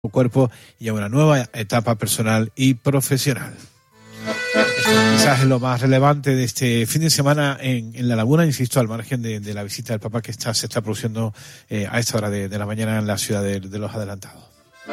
cuerpo y a una nueva etapa personal y profesional. Quizás es lo más relevante de este fin de semana en La Laguna, insisto, al margen de la visita del Papa que se está produciendo a esta hora de la mañana en la ciudad de los Adelantados.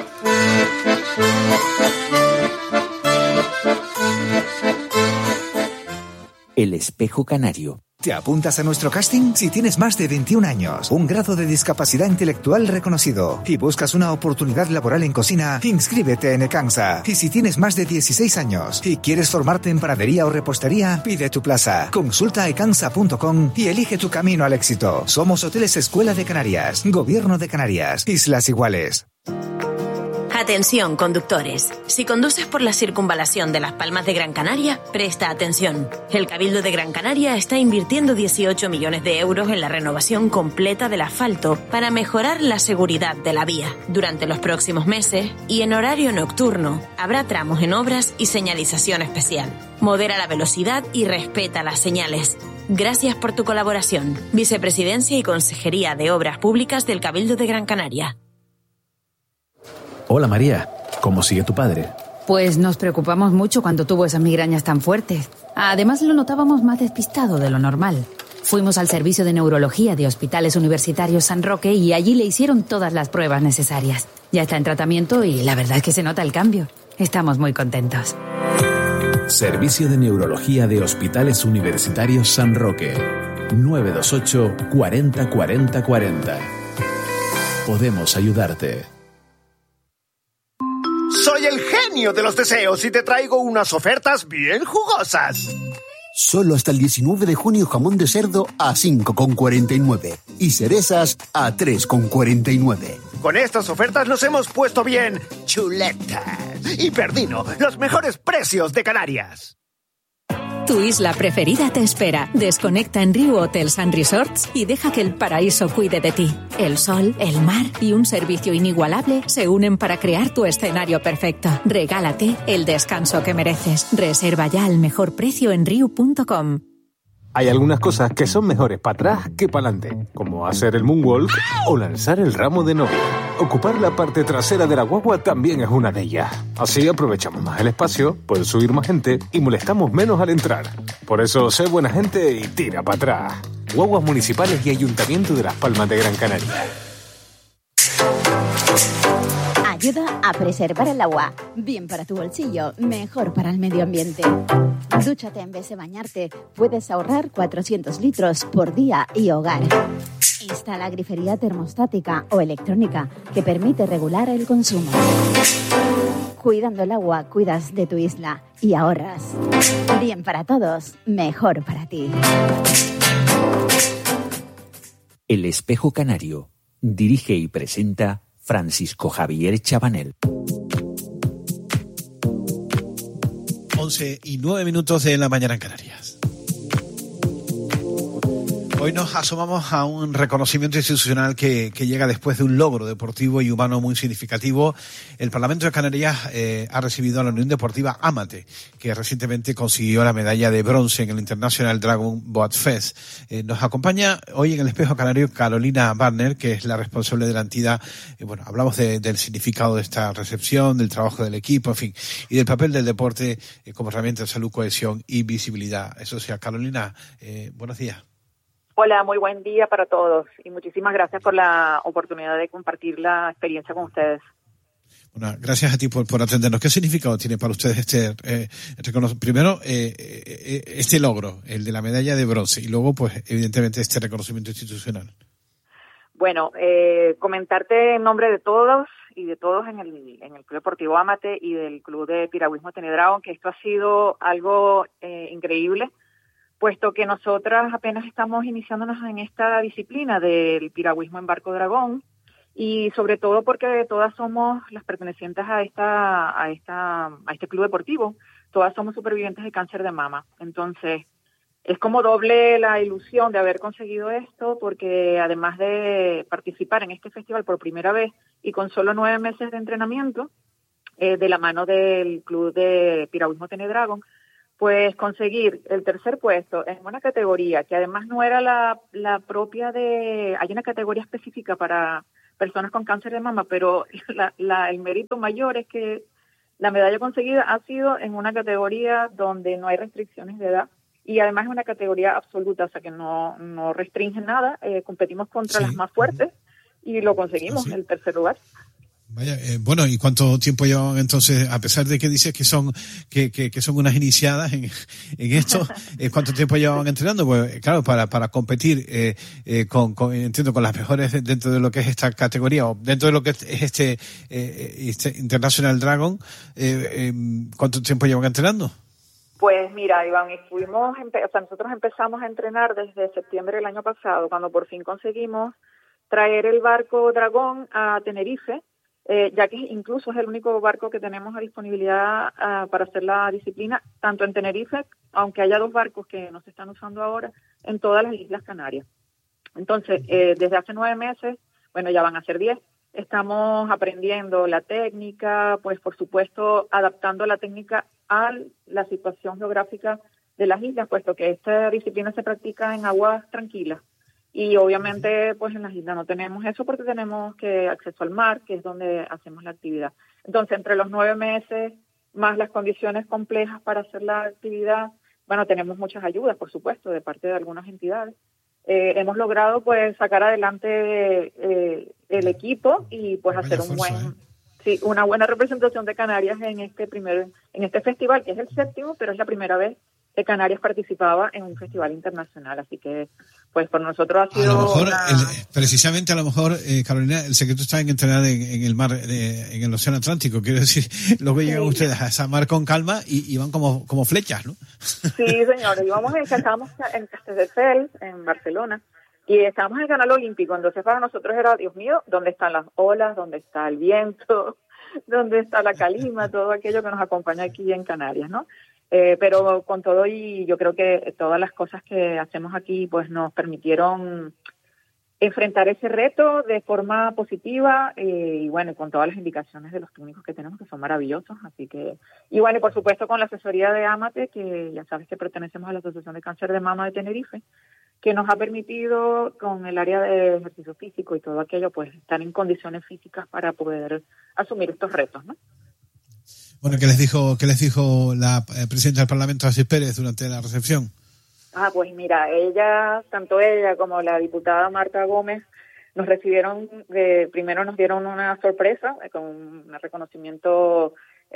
El espejo canario. ¿Te apuntas a nuestro casting? Si tienes más de 21 años, un grado de discapacidad intelectual reconocido y buscas una oportunidad laboral en cocina, inscríbete en Ecansa. Y si tienes más de 16 años y quieres formarte en panadería o repostería, pide tu plaza. Consulta ecansa.com y elige tu camino al éxito. Somos Hoteles Escuela de Canarias, Gobierno de Canarias, Islas Iguales. Atención, conductores. Si conduces por la circunvalación de Las Palmas de Gran Canaria, presta atención. El Cabildo de Gran Canaria está invirtiendo 18 millones de euros en la renovación completa del asfalto para mejorar la seguridad de la vía. Durante los próximos meses y en horario nocturno, habrá tramos en obras y señalización especial. Modera la velocidad y respeta las señales. Gracias por tu colaboración. Vicepresidencia y Consejería de Obras Públicas del Cabildo de Gran Canaria. Hola María, ¿cómo sigue tu padre? Pues nos preocupamos mucho cuando tuvo esas migrañas tan fuertes. Además lo notábamos más despistado de lo normal. Fuimos al servicio de neurología de Hospitales Universitarios San Roque y allí le hicieron todas las pruebas necesarias. Ya está en tratamiento y la verdad es que se nota el cambio. Estamos muy contentos. Servicio de Neurología de Hospitales Universitarios San Roque. 928 40 40 40. Podemos ayudarte. Soy el genio de los deseos y te traigo unas ofertas bien jugosas. Solo hasta el 19 de junio jamón de cerdo a 5,49 y cerezas a 3,49. Con estas ofertas nos hemos puesto bien chuletas. Y Perdino, los mejores precios de Canarias. Tu isla preferida te espera. Desconecta en Riu Hotels and Resorts y deja que el paraíso cuide de ti. El sol, el mar y un servicio inigualable se unen para crear tu escenario perfecto. Regálate el descanso que mereces. Reserva ya al mejor precio en riu.com. Hay algunas cosas que son mejores para atrás que para adelante, como hacer el moonwalk o lanzar el ramo de novia. Ocupar la parte trasera de la guagua también es una de ellas. Así aprovechamos más el espacio, puede subir más gente y molestamos menos al entrar. Por eso, sé buena gente y tira para atrás. Guaguas municipales y Ayuntamiento de Las Palmas de Gran Canaria. Ayuda a preservar el agua. Bien para tu bolsillo, mejor para el medio ambiente. Dúchate en vez de bañarte. Puedes ahorrar 400 litros por día y hogar. Instala grifería termostática o electrónica que permite regular el consumo. Cuidando el agua, cuidas de tu isla y ahorras. Bien para todos, mejor para ti. El espejo canario. Dirige y presenta Francisco Javier Chabanel. 11:09 de la mañana en Canarias. Hoy nos asomamos a un reconocimiento institucional que llega después de un logro deportivo y humano muy significativo. El Parlamento de Canarias ha recibido a la Unión Deportiva Amate, que recientemente consiguió la medalla de bronce en el International Dragon Boat Fest. Nos acompaña hoy en el Espejo Canario Carolina Barner, que es la responsable de la entidad. Hablamos del significado de esta recepción, del trabajo del equipo, en fin, y del papel del deporte como herramienta de salud, cohesión y visibilidad. Eso sea, Carolina, buenos días. Hola, muy buen día para todos y muchísimas gracias por la oportunidad de compartir la experiencia con ustedes. Bueno, gracias a ti por atendernos. ¿Qué significado tiene para ustedes primero este logro, el de la medalla de bronce, y luego, pues, evidentemente, este reconocimiento institucional? Bueno, comentarte en nombre de todos y de todos en el Club Deportivo Amate y del Club de Piragüismo Tenedragon, que esto ha sido algo increíble, puesto que nosotras apenas estamos iniciándonos en esta disciplina del piragüismo en barco dragón y sobre todo porque todas somos las pertenecientes a este club deportivo, todas somos supervivientes de cáncer de mama. Entonces, es como doble la ilusión de haber conseguido esto, porque además de participar en este festival por primera vez y con solo 9 meses de entrenamiento, de la mano del Club de Piragüismo Tenedragon, pues conseguir el tercer puesto en una categoría que además no era la propia de... Hay una categoría específica para personas con cáncer de mama, pero el mérito mayor es que la medalla conseguida ha sido en una categoría donde no hay restricciones de edad y además es una categoría absoluta, o sea que no restringe nada, competimos contra las más fuertes y lo conseguimos, el tercer lugar. Vaya, bueno, ¿y cuánto tiempo llevan entonces, a pesar de que dices que son unas iniciadas en esto, cuánto tiempo llevan entrenando? Pues claro, para competir entiendo con las mejores dentro de lo que es esta categoría o dentro de lo que es este International Dragon, ¿cuánto tiempo llevan entrenando? Pues mira, Iván, nosotros empezamos a entrenar desde septiembre del año pasado, cuando por fin conseguimos traer el barco Dragón a Tenerife, ya que incluso es el único barco que tenemos a disponibilidad para hacer la disciplina, tanto en Tenerife, aunque haya 2 barcos que no se están usando ahora, en todas las Islas Canarias. Entonces, desde hace 9 meses, bueno, ya van a ser 10, estamos aprendiendo la técnica, pues por supuesto adaptando la técnica a la situación geográfica de las islas, puesto que esta disciplina se practica en aguas tranquilas. Y obviamente, pues en las islas no tenemos eso porque tenemos acceso al mar, que es donde hacemos la actividad. Entonces, entre los 9 meses, más las condiciones complejas para hacer la actividad, bueno, tenemos muchas ayudas, por supuesto, de parte de algunas entidades. Hemos logrado, pues, sacar adelante el equipo y, pues, hacer una buena representación de Canarias en este festival, que es el 7º, pero es la primera vez que Canarias participaba en un festival internacional, así que pues por nosotros ha sido... Precisamente a lo mejor, Carolina, el secreto está en entrenar en el mar, en el océano Atlántico, quiero decir, luego llegan ustedes a esa mar con calma y van como flechas, ¿no? Sí, señores, estábamos en Castelldefels, en Barcelona, y estábamos en el Canal Olímpico, entonces para nosotros era, Dios mío, ¿dónde están las olas? ¿Dónde está el viento? ¿Dónde está la calima? Todo aquello que nos acompaña aquí en Canarias, ¿no? Pero con todo, y yo creo que todas las cosas que hacemos aquí pues nos permitieron enfrentar ese reto de forma positiva y bueno, con todas las indicaciones de los técnicos que tenemos, que son maravillosos, así que, y bueno, y por supuesto con la asesoría de AMATE, que ya sabes que pertenecemos a la Asociación de Cáncer de Mama de Tenerife, que nos ha permitido con el área de ejercicio físico y todo aquello, pues estar en condiciones físicas para poder asumir estos retos, ¿no? Bueno, ¿qué les dijo la presidenta del Parlamento, Asís Pérez, durante la recepción? Pues mira, tanto ella como la diputada Marta Gómez, nos recibieron, primero nos dieron una sorpresa con un reconocimiento,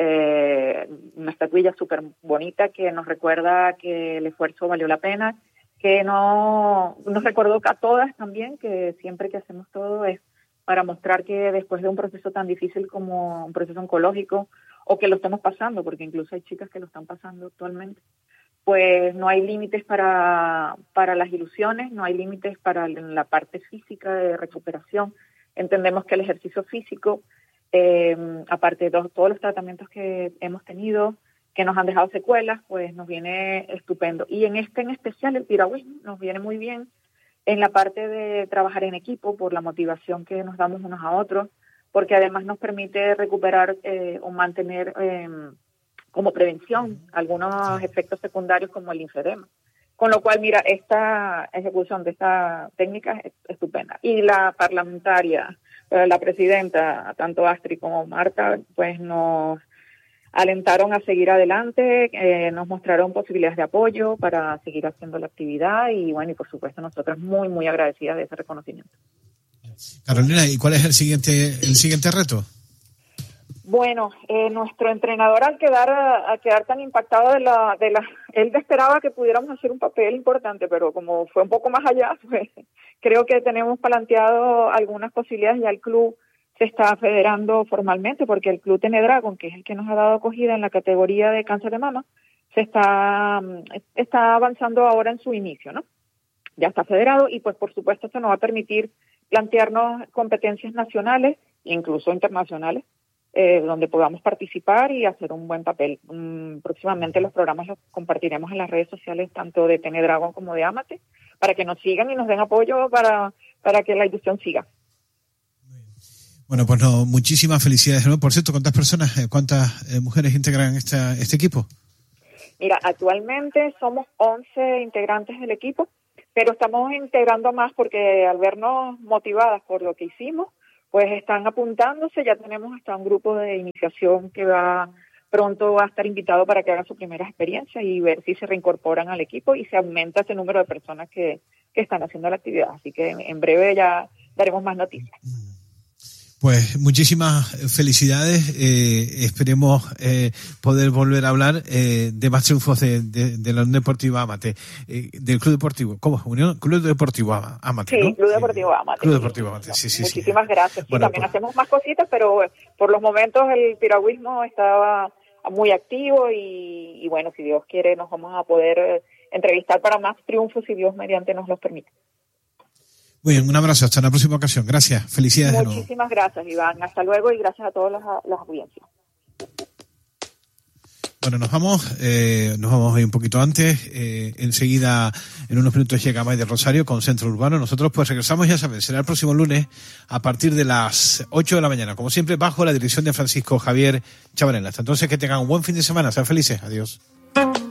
una estatuilla súper bonita que nos recuerda que el esfuerzo valió la pena, que nos recordó a todas también que siempre que hacemos todo es para mostrar que después de un proceso tan difícil como un proceso oncológico, o que lo estamos pasando, porque incluso hay chicas que lo están pasando actualmente, pues no hay límites para las ilusiones, no hay límites para la parte física de recuperación. Entendemos que el ejercicio físico, aparte de todos los tratamientos que hemos tenido, que nos han dejado secuelas, pues nos viene estupendo. Y en especial el piragüismo nos viene muy bien en la parte de trabajar en equipo, por la motivación que nos damos unos a otros, porque además nos permite recuperar o mantener como prevención algunos efectos secundarios como el linfedema. Con lo cual, mira, esta ejecución de esta técnica es estupenda. Y la parlamentaria, la presidenta, tanto Astrid como Marta, pues nos alentaron a seguir adelante, nos mostraron posibilidades de apoyo para seguir haciendo la actividad y bueno, y por supuesto nosotros muy, muy agradecidas de ese reconocimiento. Carolina, ¿y cuál es el siguiente reto? Bueno, nuestro entrenador al quedar tan impactado él esperaba que pudiéramos hacer un papel importante, pero como fue un poco más allá, pues creo que tenemos planteado algunas posibilidades. Ya el club se está federando formalmente, porque el Club Tenedragon, que es el que nos ha dado acogida en la categoría de cáncer de mama, está avanzando ahora en su inicio, ¿no? Ya está federado y pues por supuesto esto nos va a permitir plantearnos competencias nacionales e incluso internacionales, donde podamos participar y hacer un buen papel. Próximamente los programas los compartiremos en las redes sociales tanto de Tenedragon como de Amate, para que nos sigan y nos den apoyo para que la ilusión siga. Bueno, pues muchísimas felicidades, ¿no? Por cierto, ¿cuántas mujeres integran este equipo? Mira, actualmente somos 11 integrantes del equipo, pero estamos integrando más porque al vernos motivadas por lo que hicimos, pues están apuntándose. Ya tenemos hasta un grupo de iniciación que pronto va a estar invitado para que hagan su primera experiencia y ver si se reincorporan al equipo y se aumenta ese número de personas que están haciendo la actividad. Así que en breve ya daremos más noticias. Pues muchísimas felicidades. Esperemos poder volver a hablar de más triunfos de la Unión Deportiva Amate, del Club Deportivo. ¿Cómo? Club Deportivo Amate, ¿no? Sí, Club Deportivo Amate. Club Deportivo Amate, sí. Muchísimas gracias. Bueno, también hacemos más cositas, pero por los momentos el piragüismo estaba muy activo y bueno, si Dios quiere nos vamos a poder entrevistar para más triunfos si Dios mediante nos los permite. Muy bien, un abrazo, hasta la próxima ocasión. Gracias, felicidades de nuevo. Muchísimas gracias, Iván. Hasta luego y gracias a todas las audiencias. Bueno, nos vamos hoy un poquito antes. Enseguida, en unos minutos, llega May del Rosario con Centro Urbano. Nosotros pues regresamos, ya saben, será el próximo lunes a partir de las 8 de la mañana. Como siempre, bajo la dirección de Francisco Javier Chavarela. Hasta entonces, que tengan un buen fin de semana. Sean felices. Adiós.